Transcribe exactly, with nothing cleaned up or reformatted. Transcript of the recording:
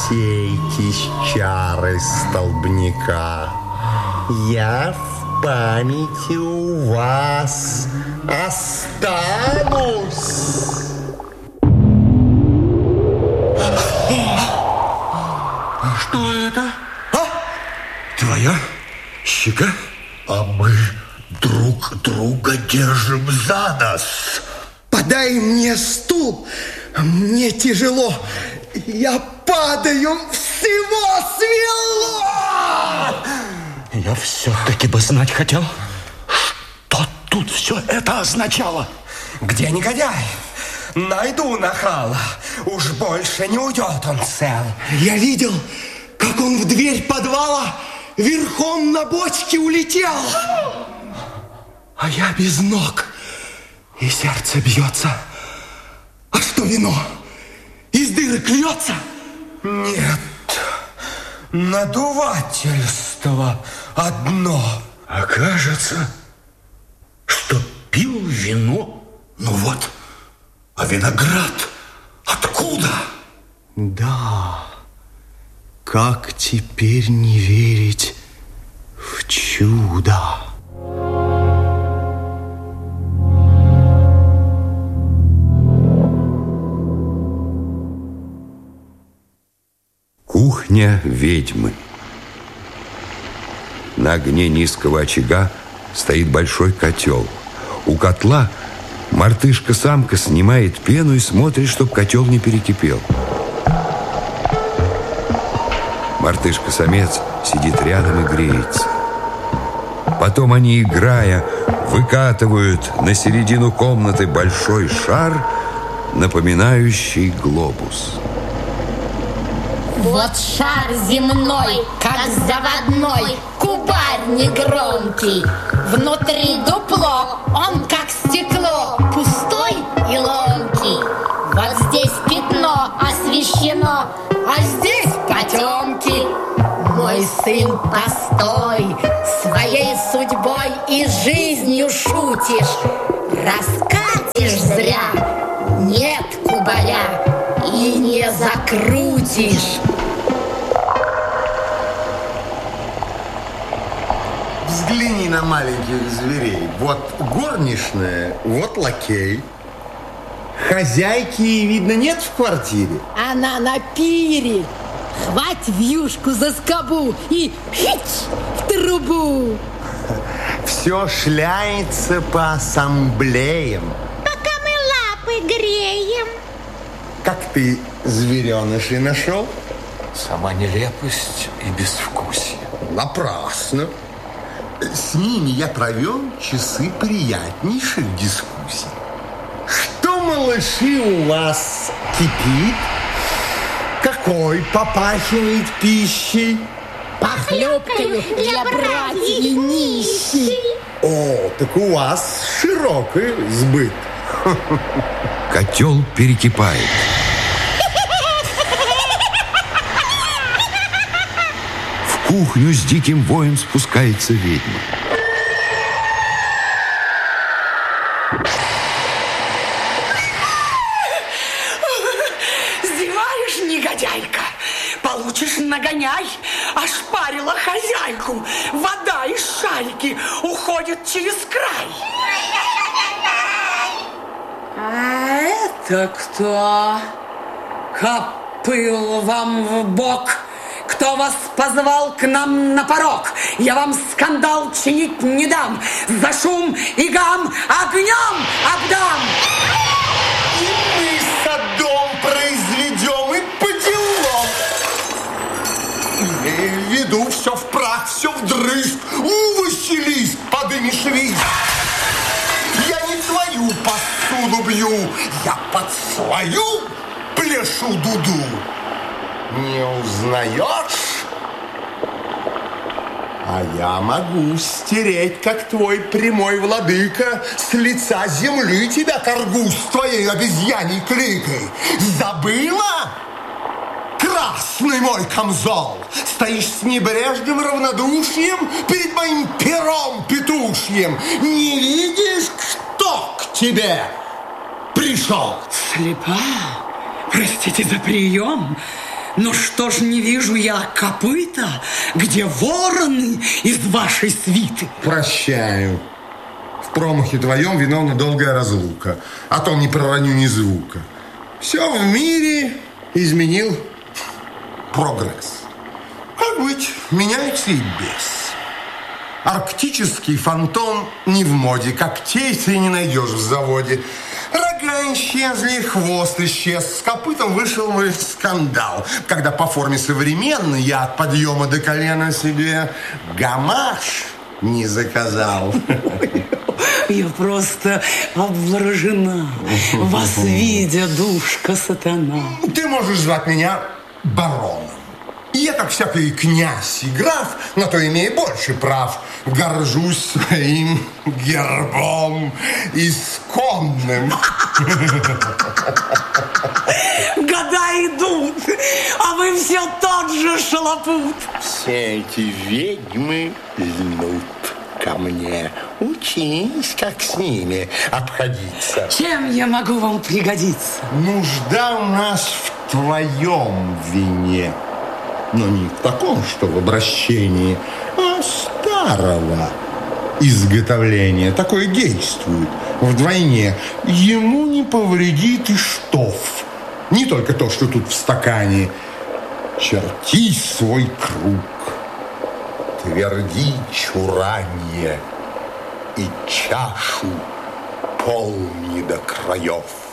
Посейтесь чары столбняка. Я в памяти у вас останусь. Что это? А? Твоя щека? А мы друг друга держим за нос. Подай мне стул. Мне тяжело. Я падаю. Всего свело. Я все-таки бы знать хотел, что тут все это означало. Где негодяй? Найду нахала. Уж больше не уйдет он цел. Я видел, как он в дверь подвала верхом на бочке улетел. А я без ног, и сердце бьется. А что вино? Из дырок льется? Нет, надувательство одно. А кажется, что пил вино. Ну вот, а виноград откуда? Да, как теперь не верить в чудо? Кухня ведьмы. На огне низкого очага стоит большой котел. У котла мартышка-самка снимает пену и смотрит, чтобы котел не перекипел. Мартышка-самец сидит рядом и греется. Потом они, играя, выкатывают на середину комнаты большой шар, напоминающий глобус. Вот шар земной, как заводной, кубарь негромкий. Внутри дупло, он как стекло, пустой и ломкий. Вот здесь пятно освещено, а здесь потемки. Мой сын, постой, своей судьбой и жизнью шутишь. Раскатишь зря, нет кубаря, и не закрутишь. Взгляни на маленьких зверей. Вот горничная, вот лакей. Хозяйки, видно, нет в квартире. Она на пире. Хвать вьюшку за скобу и хить в трубу. Все шляется по ассамблеям. Пока мы лапы греем. Как ты зверенышей нашел? Сама нелепость и безвкусие. Напрасно. С ними я провел часы приятнейших дискуссий. Что, малыши, у вас кипит? Какой попахивает пищей? Похлебкою для братьев нищих. О, так у вас широкий сбыт. Котел перекипает. В кухню с диким воем спускается ведьма. Сдеваешь, негодяйка? Получишь нагоняй. Ошпарила хозяйку. Вода из шарики уходит через край. А это кто? Копыл вам в бок. Кто вас позвал к нам на порог? Я вам скандал чинить не дам. За шум и гам огнем обдам. И мы садом произведем и по делам. Имея в виду, все в прах, все в дрыж. У, Василис, подымешь вид. Я не твою посуду бью, я под свою пляшу дуду. Не узнаешь? А я могу стереть, как твой прямой владыка, с лица земли тебя коргу с твоей обезьяней кликой. Забыла? Красный мой камзол! Стоишь с небрежным равнодушием перед моим пером петушьим. Не видишь, кто к тебе пришел? Слепа? Простите за прием. Но что ж не вижу я копыта, где вороны из вашей свиты? Прощаю. В промахе твоем виновна долгая разлука. О том не пророню ни звука. Все в мире изменил прогресс. Как быть, меняется и без. Арктический фантом не в моде. Когтей ты не найдешь в заводе. Рога исчезли, хвост исчез. С копытом вышел мой скандал, когда по форме современной я от подъема до колена себе гамаш не заказал. Я просто обворожена. Вас видя, душка сатана. Ты можешь звать меня бароном. Я, как всякий князь и граф, на то имею больше прав. Горжусь своим гербом исконным. Года идут, а вы все тот же шалопут. Все эти ведьмы льнут ко мне. Учись, как с ними обходиться. Чем я могу вам пригодиться? Нужда у нас в твоем вине. Но не в таком, что в обращении, а старого изготовления. Такое действует вдвойне. Ему не повредит и штоф. Не только то, что тут в стакане. Черти свой круг, тверди чуранье и чашу полни до краев.